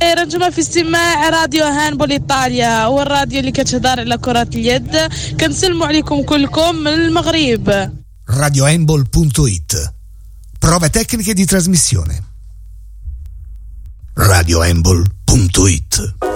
رنجمة في استماع راديو هاندبول إيطاليا، والراديو اللي كتهضر على كرة اليد. كنسلموا عليكم كلكم من المغرب. radiohandball.it. Prove tecniche di trasmissione. radiohandball.it.